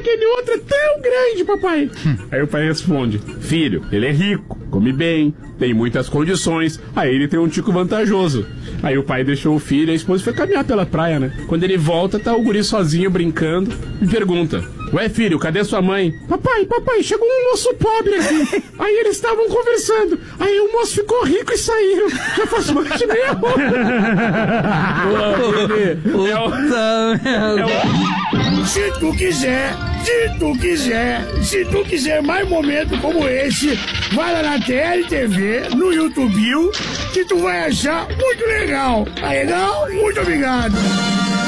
aquele outro é tão grande, papai. Aí o pai responde: filho, ele é rico, come bem, tem muitas condições, aí ele tem um tico vantajoso. Aí o pai deixou o filho e a esposa foi caminhar pela praia, né? Quando ele volta, tá o guri sozinho brincando e pergunta: ué, filho, cadê sua mãe? Papai, chegou um moço pobre aqui. Aí eles estavam conversando. Aí o moço ficou rico e saíram. Já faz mais de meia hora. Se tu quiser mais momentos como esse, vai lá na TLTV, no YouTube, que tu vai achar muito legal. Tá legal? Muito obrigado.